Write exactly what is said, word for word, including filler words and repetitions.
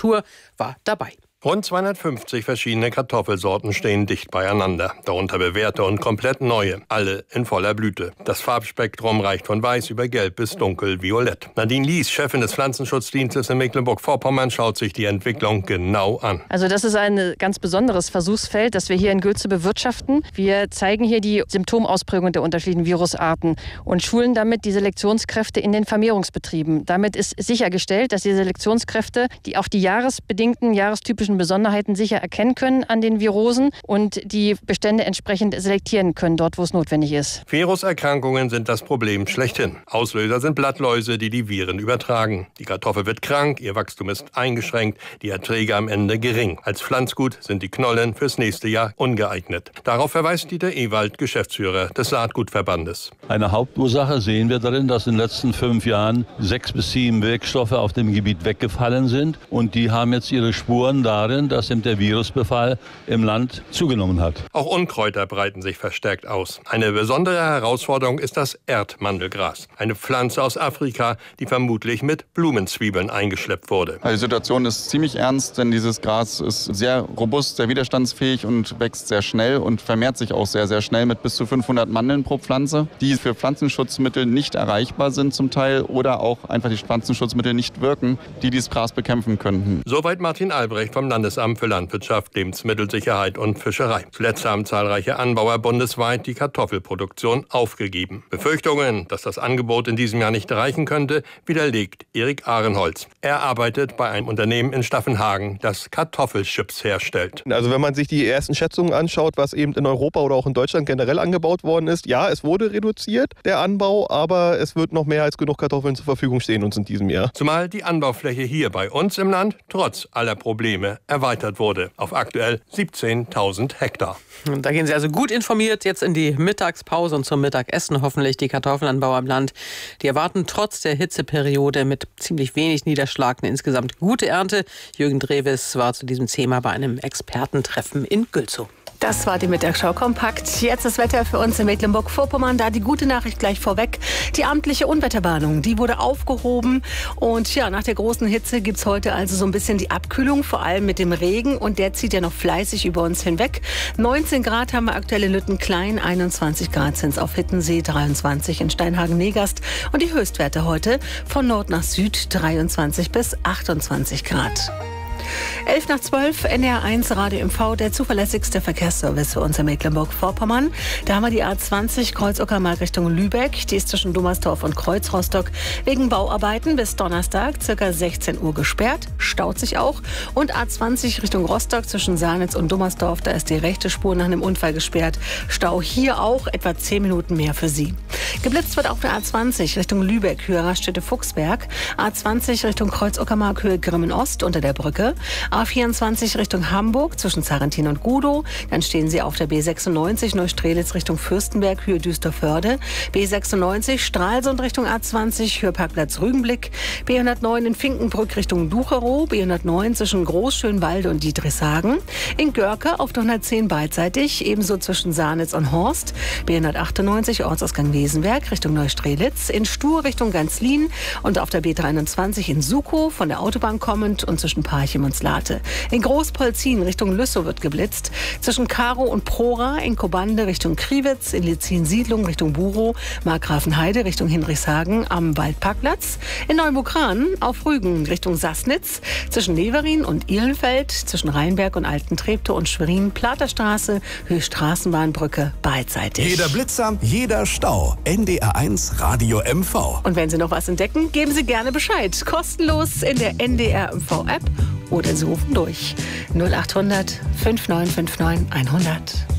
Natur war dabei. Rund zweihundertfünfzig verschiedene Kartoffelsorten stehen dicht beieinander, darunter bewährte und komplett neue, alle in voller Blüte. Das Farbspektrum reicht von weiß über gelb bis dunkelviolett. Nadine Lies, Chefin des Pflanzenschutzdienstes in Mecklenburg-Vorpommern, schaut sich die Entwicklung genau an. Also das ist ein ganz besonderes Versuchsfeld, das wir hier in Gülze bewirtschaften. Wir zeigen hier die Symptomausprägung der unterschiedlichen Virusarten und schulen damit die Selektionskräfte in den Vermehrungsbetrieben. Damit ist sichergestellt, dass die Selektionskräfte, die auch die jahresbedingten, jahrestypischen Besonderheiten sicher erkennen können an den Virosen und die Bestände entsprechend selektieren können, dort wo es notwendig ist. Viruserkrankungen sind das Problem schlechthin. Auslöser sind Blattläuse, die die Viren übertragen. Die Kartoffel wird krank, ihr Wachstum ist eingeschränkt, die Erträge am Ende gering. Als Pflanzgut sind die Knollen fürs nächste Jahr ungeeignet. Darauf verweist Dieter Ewald, Geschäftsführer des Saatgutverbandes. Eine Hauptursache sehen wir darin, dass in den letzten fünf Jahren sechs bis sieben Wirkstoffe auf dem Gebiet weggefallen sind. Und die haben jetzt ihre Spuren darin, dass der Virusbefall im Land zugenommen hat. Auch Unkräuter breiten sich verstärkt aus. Eine besondere Herausforderung ist das Erdmandelgras. Eine Pflanze aus Afrika, die vermutlich mit Blumenzwiebeln eingeschleppt wurde. Die Situation ist ziemlich ernst, denn dieses Gras ist sehr robust, sehr widerstandsfähig und wächst sehr schnell und vermehrt sich auch sehr, sehr schnell mit bis zu fünfhundert Mandeln pro Pflanze, die für Pflanzenschutzmittel nicht erreichbar sind zum Teil oder auch einfach die Pflanzenschutzmittel nicht wirken, die dieses Gras bekämpfen könnten. Soweit Martin Albrecht vom Landesamt für Landwirtschaft, Lebensmittelsicherheit und Fischerei. Zuletzt haben zahlreiche Anbauer bundesweit die Kartoffelproduktion aufgegeben. Befürchtungen, dass das Angebot in diesem Jahr nicht reichen könnte, widerlegt Erik Ahrenholz. Er arbeitet bei einem Unternehmen in Staffenhagen, das Kartoffelchips herstellt. Also wenn man sich die ersten Schätzungen anschaut, was eben in Europa oder auch in Deutschland generell angebaut worden ist, ja, es wurde reduziert, der Anbau, aber es wird noch mehr als genug Kartoffeln zur Verfügung stehen uns in diesem Jahr. Zumal die Anbaufläche hier bei uns im Land trotz aller Probleme erweitert wurde auf aktuell siebzehntausend Hektar. Und da gehen Sie also gut informiert jetzt in die Mittagspause und zum Mittagessen hoffentlich die Kartoffelanbauer im Land. Die erwarten trotz der Hitzeperiode mit ziemlich wenig Niederschlag eine insgesamt gute Ernte. Jürgen Drewes war zu diesem Thema bei einem Expertentreffen in Gülzow. Das war die Mittagsschau kompakt. Jetzt das Wetter für uns in Mecklenburg-Vorpommern. Da die gute Nachricht gleich vorweg. Die amtliche Unwetterwarnung, die wurde aufgehoben. Und ja, nach der großen Hitze gibt es heute also so ein bisschen die Abkühlung, vor allem mit dem Regen. Und der zieht ja noch fleißig über uns hinweg. neunzehn Grad haben wir aktuell in Lüttenklein, einundzwanzig Grad sind es auf Hittensee, dreiundzwanzig in Steinhagen-Negast. Und die Höchstwerte heute von Nord nach Süd, dreiundzwanzig bis achtundzwanzig Grad. elf nach zwölf, N D R eins Radio M V, der zuverlässigste Verkehrsservice für uns in Mecklenburg-Vorpommern. Da haben wir die A zwanzig Kreuz-Uckermark Richtung Lübeck. Die ist zwischen Dummersdorf und Kreuz-Rostock wegen Bauarbeiten bis Donnerstag ca. sechzehn Uhr gesperrt. Staut sich auch. Und A zwanzig Richtung Rostock zwischen Sahnitz und Dummersdorf. Da ist die rechte Spur nach einem Unfall gesperrt. Stau hier auch etwa zehn Minuten mehr für Sie. Geblitzt wird auf der A zwanzig Richtung Lübeck, Höhe Raststätte-Fuchsberg. A zwanzig Richtung Kreuz-Uckermark, Höhe Grimmen-Ost unter der Brücke. A vierundzwanzig Richtung Hamburg zwischen Zarrentin und Gudow. Dann stehen Sie auf der B sechsundneunzig Neustrelitz Richtung Fürstenberg, Höhe Düsterförde. B sechsundneunzig Stralsund Richtung A zwanzig, Höhe Parkplatz Rügenblick. B hundertneun in Finkenbrück Richtung Ducherow. B hundertneun zwischen Großschönwalde und Diedrichshagen. In Görke auf der hundertzehn beidseitig, ebenso zwischen Sahnitz und Horst. B hundertachtundneunzig Ortsausgang Wesenberg Richtung Neustrelitz. In Stur Richtung Ganzlin und auf der B dreiundzwanzig in Sukow von der Autobahn kommend und zwischen Parchim und Slate. In Großpolzin Richtung Lüssow wird geblitzt. Zwischen Karow und Prora, in Kobande Richtung Kriwitz, in Lizin-Siedlung Richtung Burow, Markgrafenheide Richtung Hinrichshagen am Waldparkplatz. In Neumukran auf Rügen Richtung Sassnitz. Zwischen Leverin und Ihlenfeld, zwischen Rheinberg und Altentreptow und Schwerin, Platerstraße, Höhe Straßenbahnbrücke beidseitig. Jeder Blitzer, jeder Stau. N D R eins Radio M V. Und wenn Sie noch was entdecken, geben Sie gerne Bescheid. Kostenlos in der N D R M V App oder Sie rufen durch null achthundert fünf neun fünf neun hundert.